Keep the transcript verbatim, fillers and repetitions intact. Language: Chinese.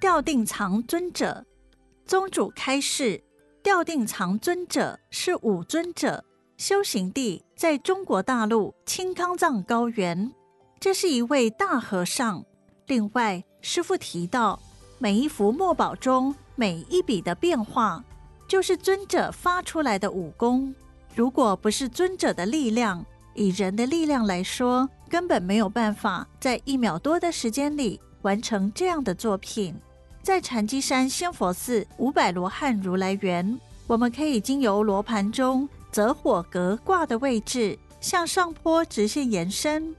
吊定藏尊者。宗主开示，吊定藏尊者是五尊者，修行地在中国大陆青康藏高原，这是一位大和尚。另外，师父提到，每一幅墨宝中每一笔的变化，就是尊者发出来的武功。如果不是尊者的力量，以人的力量来说，根本没有办法在一秒多的时间里完成这样的作品。在禅机山仙佛寺五百罗汉如来园，我们可以经由罗盘中择火格挂的位置，向上坡直线延伸，